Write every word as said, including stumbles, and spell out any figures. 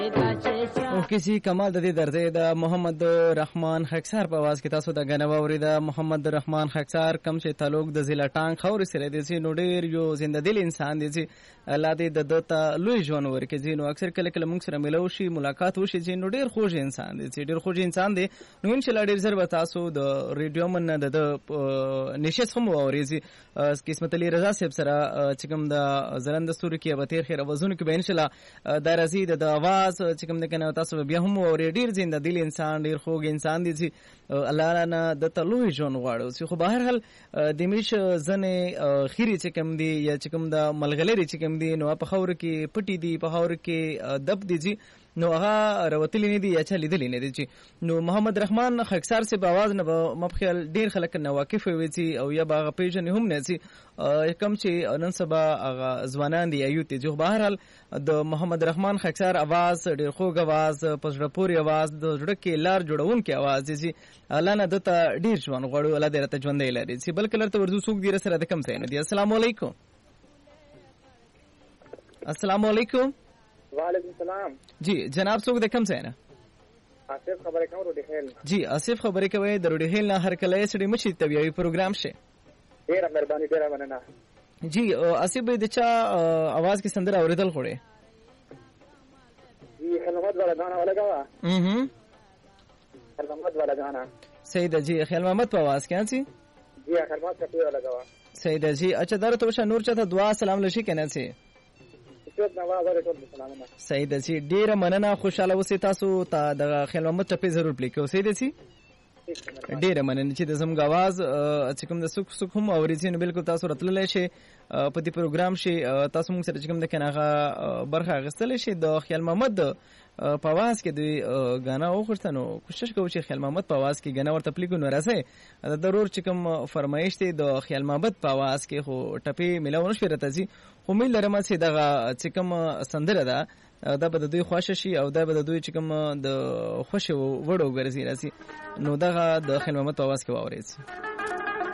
او کسی کمال د دې درځي د محمد رحمان خکسار په आवाज کې تاسو د غنوا اوریدا محمد رحمان خکسار کم چې تعلق د ضلع ټانګ خور سره دي چې نو ډیر یو زنده دل انسان دي چې الله دې د دته لوی ژوند ورکړي نو اکثر کله کله موږ سره ملو شي ملاقات وشي چې نو ډیر خوږ انسان دي چې ډیر خوږ انسان دي نو ان شاء الله ډیر زر به تاسو د ریډیو من د نشس هم اوريزي قسمت علي رضا صاحب سره چې کوم د زرند ستوري کې به تیر خیر وزن کې به ان شاء الله د رزيد د आवाज چې کوم د کنه تاسو بیا هم اور ډیر زنده دل انسان ډیر خوږ انسان دي چې الله نه د تلوي جون غواړو چې خو بهر حال د میش زنه خيري چې کوم دي یا چې کوم د ملغلري چې کوم دي نو په خور کې پټي دي په خور کې دب دي چې نو هغه روتلی نه دي یا چې لیدل نه دي چې نو محمد رحمان خکسار سے باواز نه مبخل ډیر خلک نه واقف وي چې او یا باغ پیژن هم نه چې کم چې نن سبا هغه ځوانان دي ایو ته جو بهر حال د محمد رحمان خکسار आवाज ډیر خوږ आवाज پزړه پوري आवाज د جوړ کې لار جوړون کې आवाज چې الله نه دته ډیر ژوند غوړو الله دې راته ژوند لري چې بل کلر ته ورزو سوق دي سره د کم ځای نه دي السلام علیکم السلام علیکم وعلیکم السلام جی جناب څوک د کم ځای نه آصف خبرې کوم روډي خیل جی آصف خبرې کوي د روډي خیل نه هر کله سړي مشي طبيعي پروګرام شه ډیره مهرباني ډیره مننه جی آصف به د چا आवाज کې سندره اوریدل خوړې جی خدمت والا غانا ولګوا اها خدمت والا غانا سید جی خیال محمد په आवाज کې انسي جی خدمت ته ولګوا سید جی اچھا درته وشه نور چاته دعا سلام لشي کنه سي سید سي ډیره مننه خوشاله اوسئ تاسو ته د خیال محمد ټپي ضرور پلی کوئ سید سي ډیره مننه چې د زموږ आवाज چې کوم د سوک سوک هم اورېږي نو بالکل تاسو راتللی شئ په دې پروګرام شي تاسو موږ سره چې کوم د کناغه برخه اخیستلی شي د خیال محمد په आवाज کې د غانا وخورته نو کوشش کوو چې خیال محمد په आवाज کې غانا ورته پلی کو نو راځي دا ضرور چې کوم فرمایش دی د خیال محمد په आवाज کې خو ټپي ملاو نشو راځي خو مې لرم چې دا چې کوم سندره ده دا به د دوی خوښ شي او دا به د دوی چې کوم د خوښ وړو ګرځي راځي نو دا د خیال محمد په आवाज کې واورېږي